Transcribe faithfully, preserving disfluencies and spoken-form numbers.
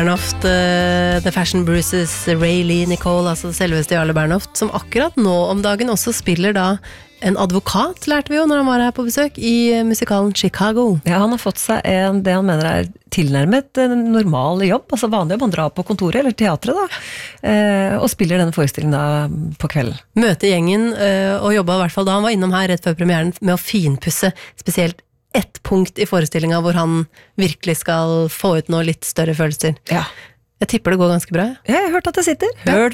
Bernhoft, uh, The Fashion Bruises, Ray Lee Nicole, altså selveste Jarle Bernhoft, som akkurat nå om dagen også spiller da en advokat, lærte vi jo når han var her på besøk, i musikalen Chicago. Ja, han har fått seg en, det han mener er tilnærmet en normal jobb, altså vanlig jobb, han drar på kontoret eller teatret da, eh, og spiller denne forestillingen da på kvelden. Møte gjengen, uh, og jobbet i hvert fall da han var innom her rett før premieren med å finpusse spesielt ett punkt i forestillingen hvor han virkelig skal få ut noe litt større følelser. Ja. Jeg tipper det går ganske bra. Ja, jeg har hørt at det sitter. Hørt